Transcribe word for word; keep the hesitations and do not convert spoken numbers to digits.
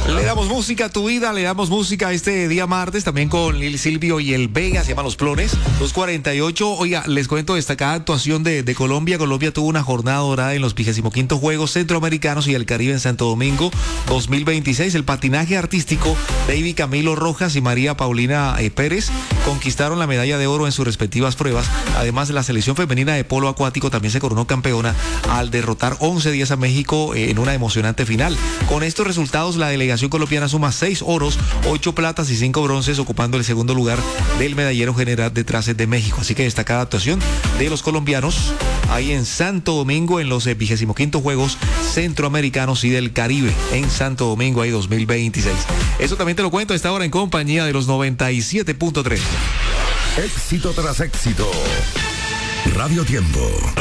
Le damos música a tu vida, le damos música este día martes, también con Lil Silvio y el Vega, se llaman Los Plones, dos cuarenta y ocho. Oiga, les cuento destacada actuación de, de Colombia. Colombia tuvo una jornada dorada en los vigésimo quinto Juegos Centroamericanos y el Caribe en Santo Domingo dos mil veintiséis. El patinaje artístico, David Camilo Rojas y María Paulina eh, Pérez conquistaron la medalla de oro en sus respectivas pruebas. Además, la selección femenina de polo acuático también se coronó campeona al derrotar once días a México eh, en una emocionante final. Con estos resultados, la delegación colombiana suma seis oros, ocho platas y cinco bronces, ocupando el segundo lugar del medallero general detrás de México. Así que destacada actuación de los colombianos ahí en Santo Domingo en los vigésimo quinto Juegos Centroamericanos y del Caribe en Santo Domingo ahí dos mil veintiséis. Eso también te lo cuento a esta hora en compañía de los noventa y siete punto tres. Éxito tras éxito. Radio Tiempo.